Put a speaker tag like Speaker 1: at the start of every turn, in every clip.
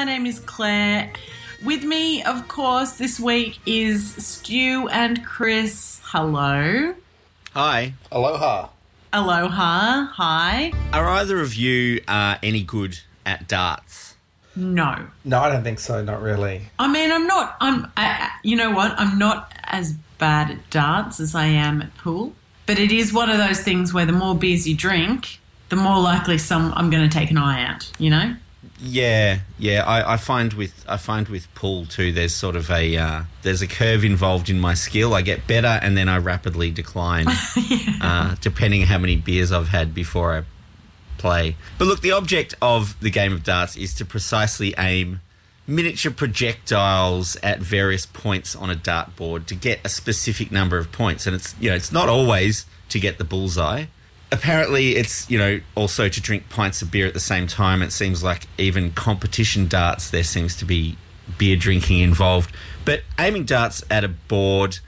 Speaker 1: name is Claire. With me, of course, this week is Stu and Chris. Hello.
Speaker 2: Hi.
Speaker 3: Aloha.
Speaker 1: Aloha. Hi.
Speaker 2: Are either of you any good at darts?
Speaker 1: No.
Speaker 3: No, I don't think so. Not really.
Speaker 1: I mean, you know what? I'm not as bad at darts as I am at pool. But it is one of those things where the more beers you drink, the more likely I'm going to take an eye out, you know?
Speaker 2: Yeah. I find with pool too, there's sort of there's a curve involved in my skill. I get better and then I rapidly decline, depending on how many beers I've had before I play. But look, the object of the game of darts is to precisely aim miniature projectiles at various points on a dartboard to get a specific number of points. And it's not always to get the bullseye. Apparently, it's, also to drink pints of beer at the same time. It seems like even competition darts, there seems to be beer drinking involved. But aiming darts at a board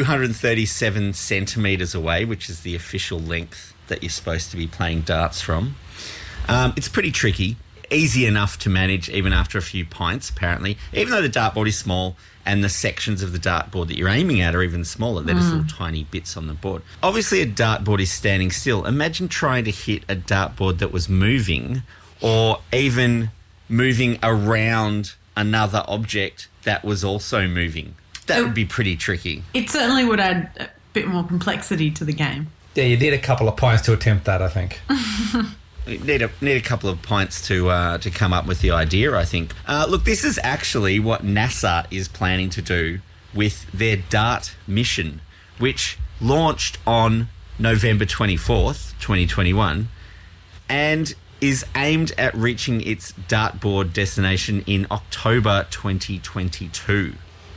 Speaker 2: 237 centimetres away, which is the official length that you're supposed to be playing darts from, it's pretty tricky. Easy enough to manage even after a few pints, apparently. Even though the dartboard is small and the sections of the dartboard that you're aiming at are even smaller. They're just little tiny bits on the board. Obviously, a dartboard is standing still. Imagine trying to hit a dartboard that was moving or even moving around another object that was also moving. That would be pretty tricky.
Speaker 1: It certainly would add a bit more complexity to the game.
Speaker 3: Yeah, you need a couple of points to attempt that, I think.
Speaker 2: Need a couple of pints to come up with the idea, I think. Look, this is actually what NASA is planning to do with their DART mission, which launched on November 24th, 2021, and is aimed at reaching its dartboard destination in October 2022.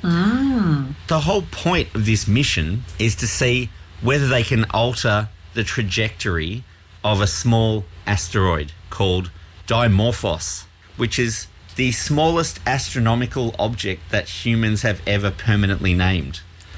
Speaker 2: The whole point of this mission is to see whether they can alter the trajectory of a small asteroid called Dimorphos, which is the smallest astronomical object that humans have ever permanently named.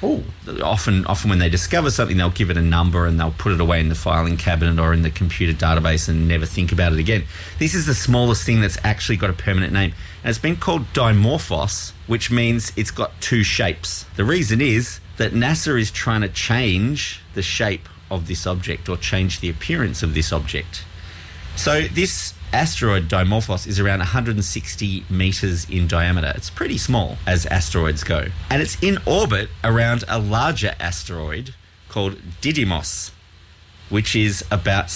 Speaker 2: Often when they discover something, they'll give it a number and they'll put it away in the filing cabinet or in the computer database and never think about it again. This is the smallest thing that's actually got a permanent name. And it's been called Dimorphos, which means it's got two shapes. The reason is that NASA is trying to change the shape of this object or change the appearance of this object. So this asteroid Dimorphos is around 160 metres in diameter. It's pretty small as asteroids go. And it's in orbit around a larger asteroid called Didymos, which is about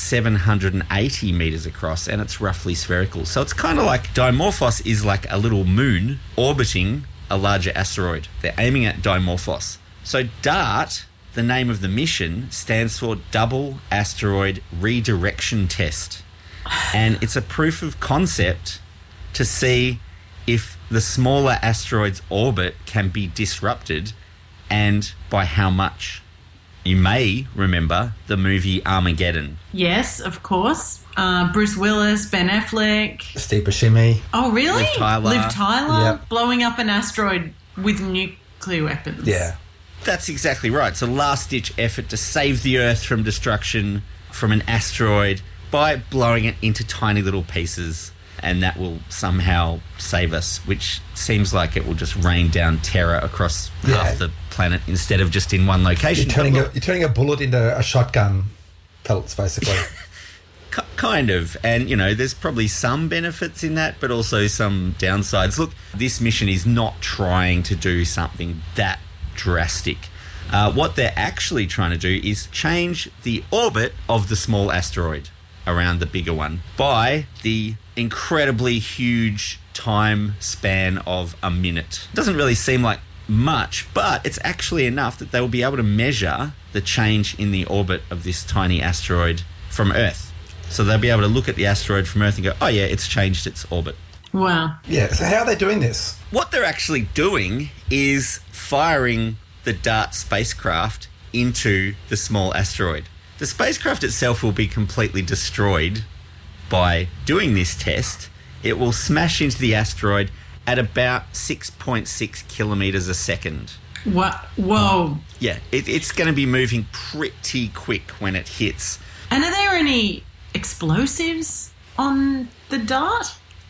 Speaker 2: 780 metres across, and it's roughly spherical. So it's kind of like Dimorphos is like a little moon orbiting a larger asteroid. They're aiming at Dimorphos. So DART, the name of the mission, stands for Double Asteroid Redirection Test. And it's a proof of concept to see if the smaller asteroid's orbit can be disrupted and by how much. You may remember the movie Armageddon.
Speaker 1: Yes, of course. Bruce Willis, Ben Affleck.
Speaker 3: Steve Buscemi.
Speaker 1: Oh, really?
Speaker 2: Liv
Speaker 1: Tyler?
Speaker 3: Yep.
Speaker 1: Blowing up an asteroid with nuclear weapons.
Speaker 3: Yeah.
Speaker 2: That's exactly right. It's a last-ditch effort to save the Earth from destruction from an asteroid by blowing it into tiny little pieces, and that will somehow save us, which seems like it will just rain down terror across half the planet instead of just in one location.
Speaker 3: You're turning a bullet into a shotgun pellets, basically.
Speaker 2: Kind of. And, there's probably some benefits in that, but also some downsides. Look, this mission is not trying to do something that drastic. What they're actually trying to do is change the orbit of the small asteroid around the bigger one by the incredibly huge time span of a minute. It doesn't really seem like much, but it's actually enough that they will be able to measure the change in the orbit of this tiny asteroid from Earth. So they'll be able to look at the asteroid from Earth and go, oh yeah, it's changed its orbit.
Speaker 1: Wow.
Speaker 3: Yeah, so how are they doing this?
Speaker 2: What they're actually doing is firing the DART spacecraft into the small asteroid. The spacecraft itself will be completely destroyed by doing this test. It will smash into the asteroid at about 6.6 kilometres a second.
Speaker 1: What? Whoa.
Speaker 2: Yeah, it's going to be moving pretty quick when it hits.
Speaker 1: And are there any explosives on the DART?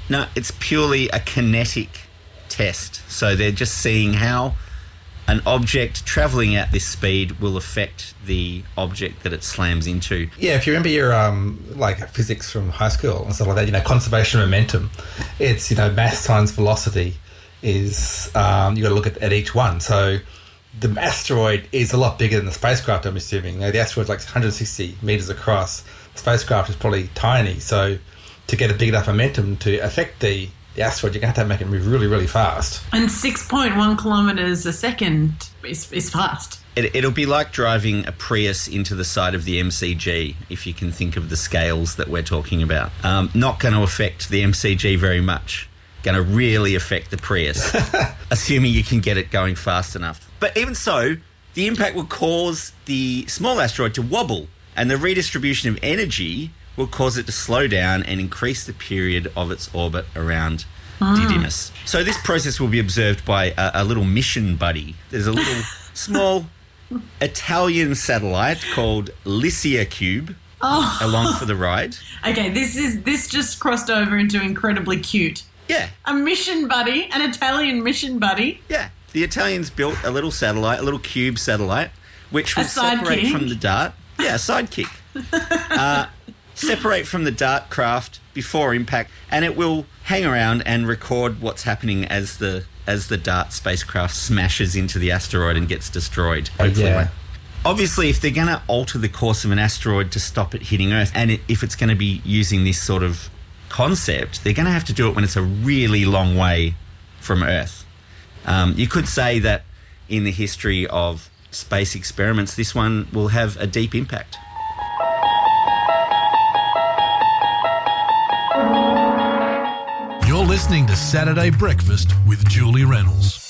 Speaker 2: No, it's purely a kinetic test. So they're just seeing how an object travelling at this speed will affect the object that it slams into.
Speaker 3: Yeah, if you remember your like physics from high school and stuff like that, conservation of momentum, it's mass times velocity is you got to look at each one. So the asteroid is a lot bigger than the spacecraft, I'm assuming. The asteroid's like 160 meters across. The spacecraft is probably tiny. So to get a big enough momentum to affect the asteroid, you're going to have to make it move really, really fast.
Speaker 1: And 6.1 kilometres a second is fast.
Speaker 2: It'll be like driving a Prius into the side of the MCG, if you can think of the scales that we're talking about. Not going to affect the MCG very much. Going to really affect the Prius, assuming you can get it going fast enough. But even so, the impact will cause the small asteroid to wobble, and the redistribution of energy will cause it to slow down and increase the period of its orbit around Didymos. So this process will be observed by a little mission buddy. There's a little small Italian satellite called Lycia Cube along for the ride.
Speaker 1: Okay, this just crossed over into incredibly cute.
Speaker 2: Yeah.
Speaker 1: A mission buddy, an Italian mission buddy.
Speaker 2: Yeah. The Italians built a little satellite, a little cube satellite, which will separate from the DART. Yeah, a sidekick. Separate from the DART craft before impact, and it will hang around and record what's happening as the DART spacecraft smashes into the asteroid and gets destroyed. Hopefully.
Speaker 3: Yeah.
Speaker 2: Obviously, if they're going to alter the course of an asteroid to stop it hitting Earth, and if it's going to be using this sort of concept, they're going to have to do it when it's a really long way from Earth. You could say that in the history of space experiments, this one will have a deep impact.
Speaker 4: You're listening to Saturday Breakfast with Julie Reynolds.